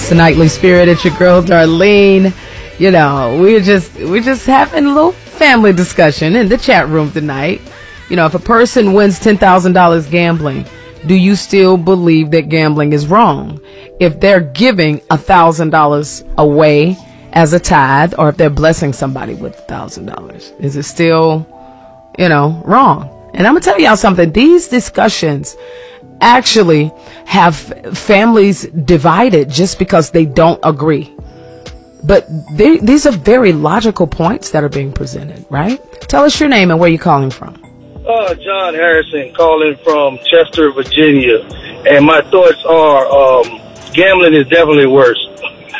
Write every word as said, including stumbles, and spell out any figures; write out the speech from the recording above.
It's the Nightly Spirit. It's your girl, Darlene. You know, we're just, we're just having a little family discussion in the chat room tonight. You know, if a person wins ten thousand dollars gambling, do you still believe that gambling is wrong? If they're giving one thousand dollars away as a tithe, or if they're blessing somebody with one thousand dollars, is it still, you know, wrong? And I'm going to tell y'all something. These discussions actually have families divided just because they don't agree. But they, these are very logical points that are being presented, right? Tell us your name and where you're calling from. Uh, John Harrison, calling from Chester, Virginia. And my thoughts are um, gambling is definitely worse.